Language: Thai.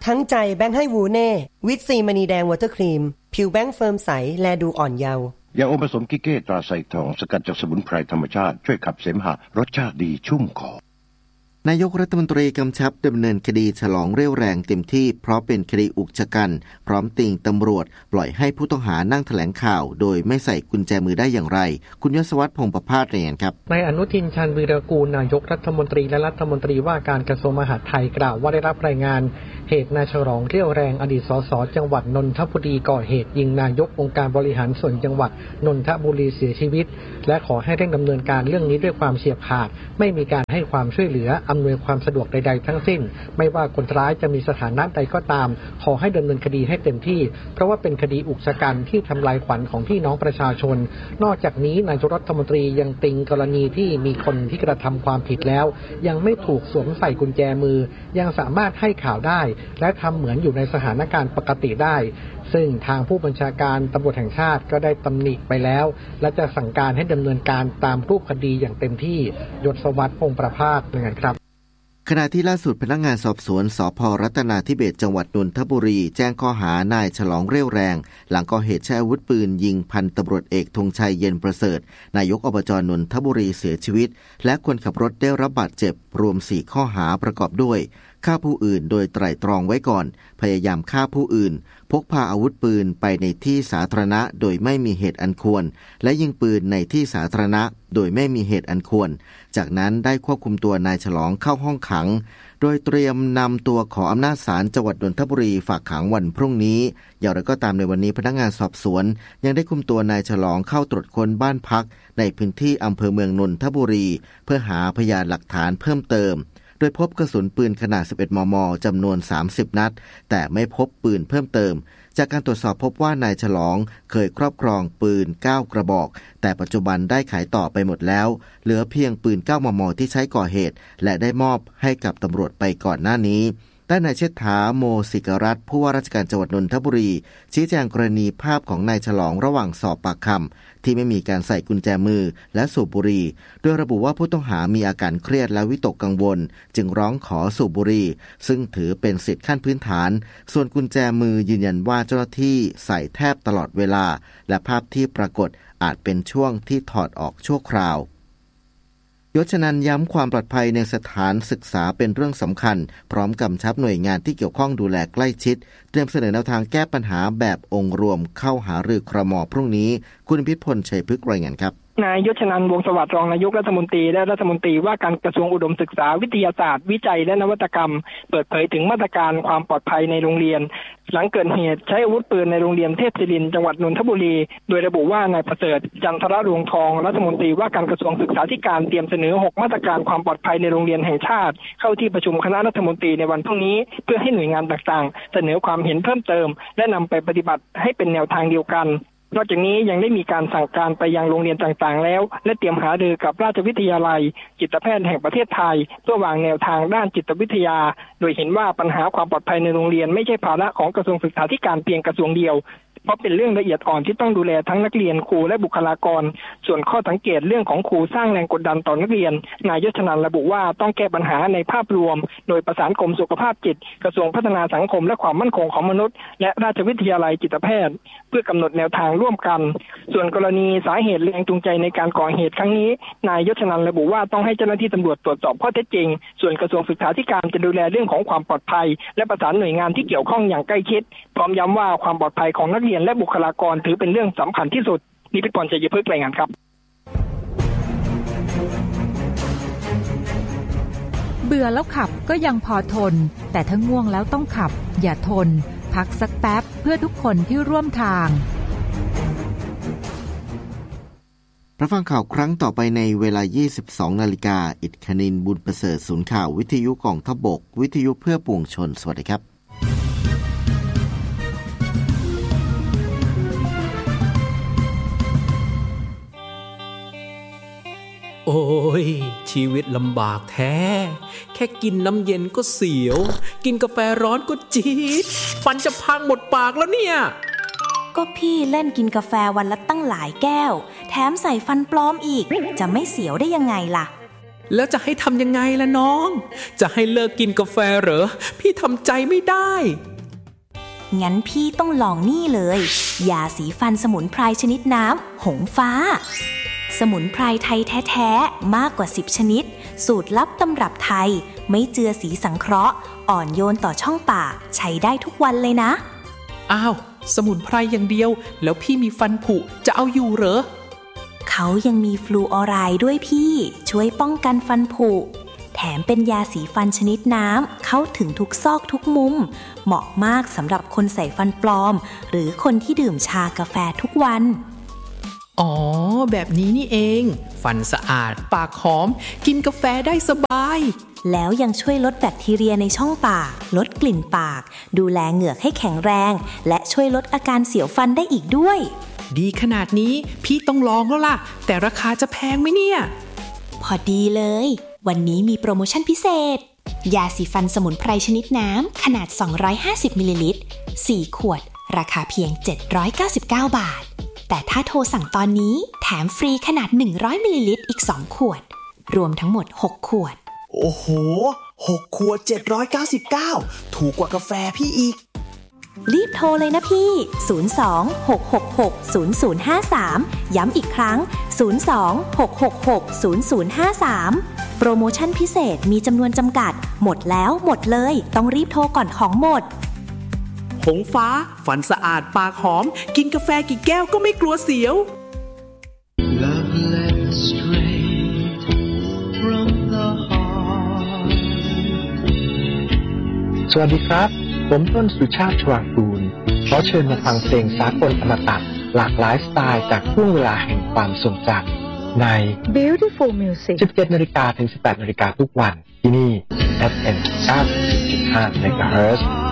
ทั้งใจแบงค์ให้วูเน่วิตซีมณีแดงวอเตอร์ครีมผิวแบงค์เฟิร์มใสแลดูอ่อนเยาว์ยาอมผสมกิเก้ตราไซทองสกัดจากสมุนไพรธรรมชาติช่วยขับเสมหะรสชาติดีชุ่มคอนายกรัฐมนตรีกำชับดำเนินคดีฉลองเรี่ยวแรงเต็มที่เพราะเป็นคดีอุกชะกันพร้อมติ่งตำรวจปล่อยให้ผู้ต้องหานั่งแถลงข่าวโดยไม่ใส่กุญแจมือได้อย่างไรคุณยศวัฒน์พงษ์ประภาสรายงานครับนายอนุทินชาญวีรกูลนายกรัฐมนตรีและรัฐมนตรีว่าการกระทรวงมหาดไทยกล่าวว่าได้รับรายงานเหตุนายฉลองเรี่ยวแรงอดีตสสจังหวัดนนทบุรีก่อเหตุยิงนายกองค์การบริหารส่วนจังหวัดนนทบุรีเสียชีวิตและขอให้เร่งดำเนินการเรื่องนี้ด้วยความเฉียบขาดไม่มีการให้ความช่วยเหลืออำนวยความสะดวกใดๆทั้งสิ้นไม่ว่าคนร้ายจะมีสถานะใดก็ตามขอให้ดำเนินคดีให้เต็มที่เพราะว่าเป็นคดีอุกชะกันที่ทำลายขวัญของพี่น้องประชาชนนอกจากนี้นายกรัฐมนตรียังติงกรณีที่มีคนที่กระทำความผิดแล้วยังไม่ถูกสวมใส่กุญแจมือยังสามารถให้ข่าวได้และทำเหมือนอยู่ในสถานการณ์ปกติได้ซึ่งทางผู้บัญชาการตำรวจแห่งชาติก็ได้ตำหนิไปแล้วและจะสั่งการให้ดำเนินการตามรูปคดีอย่างเต็มที่ยศวัฒน์พงษ์ประภาสรายงานครับขณะที่ล่าสุดพนักงานสอบสวนสภ.รัตนาธิเบศรจังหวัดนนทบุรีแจ้งข้อหานายฉลองเรี่ยวแรงหลังก่อเหตุใช้อาวุธปืนยิงพันตำรวจเอกธงชัยเย็นประเสริฐนายกอบจ.นนทบุรีเสียชีวิตและคนขับรถได้รับบาดเจ็บรวม4ข้อหาประกอบด้วยฆ่าผู้อื่นโดยไตร่ตรองไว้ก่อนพยายามฆ่าผู้อื่นพกพาอาวุธปืนไปในที่สาธารณะโดยไม่มีเหตุอันควรและยิงปืนในที่สาธารณะโดยไม่มีเหตุอันควรจากนั้นได้ควบคุมตัวนายฉลองเข้าห้องขังโดยเตรียมนำตัวขออำนาจศาลจังหวัดนนทบุรีฝากขังวันพรุ่งนี้อย่างไรก็ตามในวันนี้พนักงานสอบสวนยังได้คุมตัวนายฉลองเข้าตรวจค้นบ้านพักในพื้นที่อำเภอเมืองนนทบุรีเพื่อหาพยานหลักฐานเพิ่มเติมโดยพบกระสุนปืนขนาด11 มม.จำนวน30นัดแต่ไม่พบปืนเพิ่มเติมจากการตรวจสอบพบว่านายฉลองเคยครอบครองปืน9กระบอกแต่ปัจจุบันได้ขายต่อไปหมดแล้วเหลือเพียงปืน9 มม.ที่ใช้ก่อเหตุและได้มอบให้กับตำรวจไปก่อนหน้านี้ด้านนายเชษฐาโมศิกรัตน์ผู้ว่าราชการจังหวัดนนทบุรีชี้แจงกรณีภาพของนายฉลองระหว่างสอบปากคำที่ไม่มีการใส่กุญแจมือและสูบบุหรี่โดยระบุว่าผู้ต้องหามีอาการเครียดและวิตกกังวลจึงร้องขอสูบบุหรี่ซึ่งถือเป็นสิทธิขั้นพื้นฐานส่วนกุญแจมือยืนยันว่าเจ้าหน้าที่ใส่แทบตลอดเวลาและภาพที่ปรากฏอาจเป็นช่วงที่ถอดออกชั่วคราว ยศนันท์ย้ำความปลอดภัยในสถานศึกษาเป็นเรื่องสำคัญพร้อมกำชับหน่วยงานที่เกี่ยวข้องดูแลใกล้ชิดเตรียมเสนอแนวทางแก้ปัญหาแบบองค์รวมเข้าหารือครม.พรุ่งนี้คุณพิพลชัยพฤกษ์รายงานครับนายยศนันท์วงศ์สวัสดิ์รองนายกรัฐมนตรีและรัฐมนตรีว่าการกระทรวงอุดมศึกษาวิทยาศาสตร์วิจัยและนวัตกรรมเปิดเผยถึงมาตรการความปลอดภัยในโรงเรียนหลังเกิดเหตุใช้อาวุธปืนในโรงเรียนเทพศิรินทร์จังหวัดนนทบุรีโดยระบุว่านายประเสริฐจันทรรวงทองรัฐมนตรีว่าการกระทรวงศึกษาธิการเตรียมเสนอ6มาตรการความปลอดภัยในโรงเรียนแห่งชาติเข้าที่ประชุมคณะรัฐมนตรีในวันพรุ่งนี้เพื่อให้หน่วยงานต่างๆเสนอความเห็นเพิ่มเติมและนำไปปฏิบัติให้เป็นแนวทางเดียวกันนอกจากนี้ยังได้มีการสั่งการไปยังโรงเรียนต่างๆแล้วและเตรียมหารือกับราชวิทยาลัยจิตแพทย์แห่งประเทศไทยเพื่อวางแนวทางด้านจิตวิทยาโดยเห็นว่าปัญหาความปลอดภัยในโรงเรียนไม่ใช่ภาระของกระทรวงศึกษาธิการเพียงกระทรวงเดียวเพราะเป็นเรื่องละเอียดอ่อนที่ต้องดูแลทั้งนักเรียนครูและบุคลากรส่วนข้อสังเกตเรื่องของครูสร้างแรงกดดันต่อนักเรียนนายยศนันท์ระบุว่าต้องแก้ปัญหาในภาพรวมโดยประสานกรมสุขภาพจิตกระทรวงพัฒนาสังคมและความมั่นคงของมนุษย์และราชวิทยาลัยจิตแพทย์เพื่อกำหนดแนวทางร่วมกันส่วนกรณีสาเหตุแรงจูงใจในการก่อเหตุครั้งนี้นายยศนันท์ระบุว่าต้องให้เจ้าหน้าที่ตำรวจตรวจสอบข้อเท็จจริงส่วนกระทรวงศึกษาธิการจะดูแลเรื่องของความปลอดภัยและประสานหน่วยงานที่เกี่ยวข้องอย่างใกล้ชิดพร้อมย้ำว่าความปลอดภัยของนักเรียนและบุคลากรถือเป็นเรื่องสำคัญที่สุดนิพิพล ชัยพฤกษ์รายงานครับเบื่อแล้วขับก็ยังพอทนแต่ถ้าง่วงแล้วต้องขับอย่าทนพักสักแป๊บเพื่อทุกคนที่ร่วมทางรับฟังข่าวครั้งต่อไปในเวลา 22 นาฬิกาอิทคณินบุญประเสริฐศูนย์ข่าววิทยุกองทัพบกวิทยุเพื่อปวงชนสวัสดีครับโอ้ยชีวิตลำบากแท้แค่กินน้ำเย็นก็เสียวกินกาแฟร้อนก็จี๊ดฟันจะพังหมดปากแล้วเนี่ยก็พี่เล่นกินกาแฟวันละตั้งหลายแก้วแถมใส่ฟันปลอมอีกจะไม่เสียวได้ยังไงล่ะแล้วจะให้ทำยังไงล่ะน้องจะให้เลิกกินกาแฟเหรอพี่ทำใจไม่ได้งั้นพี่ต้องลองนี่เลยยาสีฟันสมุนไพรชนิดน้ำหงฟ้าสมุนไพรไทยแท้ๆมากกว่า10ชนิดสูตรลับตำรับไทยไม่เจือสีสังเคราะห์อ่อนโยนต่อช่องปากใช้ได้ทุกวันเลยนะอ้าวสมุนไพรอย่างเดียวแล้วพี่มีฟันผุจะเอาอยู่เหรอเขายังมีฟลูออไรด์ด้วยพี่ช่วยป้องกันฟันผุแถมเป็นยาสีฟันชนิดน้ำเข้าถึงทุกซอกทุกมุมเหมาะมากสำหรับคนใส่ฟันปลอมหรือคนที่ดื่มชากาแฟทุกวันอ๋อแบบนี้นี่เองฟันสะอาดปากหอมกินกาแฟได้สบายแล้วยังช่วยลดแบคทีเรียในช่องปากลดกลิ่นปากดูแลเหงือกให้แข็งแรงและช่วยลดอาการเสียวฟันได้อีกด้วยดีขนาดนี้พี่ต้องลองแล้วล่ะแต่ราคาจะแพงไหมเนี่ยพอดีเลยวันนี้มีโปรโมชั่นพิเศษยาสีฟันสมุนไพรชนิดน้ำขนาด250มิลลิลิตร4ขวดราคาเพียง799บาทแต่ถ้าโทรสั่งตอนนี้แถมฟรีขนาด100มิลลิลิตรอีก2ขวดรวมทั้งหมด6ขวดโอ้โห6ขวด799ถูกกว่ากาแฟพี่อีกรีบโทรเลยนะพี่02-666-0053ย้ำอีกครั้ง02-666-0053โปรโมชั่นพิเศษมีจำนวนจำกัดหมดแล้วหมดเลยต้องรีบโทรก่อนของหมดหงฟ้าฟันสะอาดปากหอมกินกาแฟกี่แก้วก็ไม่กลัวเสียวสวัสดีครับผมต้นสุชาติชวางกูลขอเชิญมาฟังเพลงสากลอมตะหลากหลายสไตล์จากช่วงเวลาแห่งความทรงจำใน Beautiful Music 17 นาฬิกาถึง 18 นาฬิกาทุกวันที่นี่ FM 90.5 MHz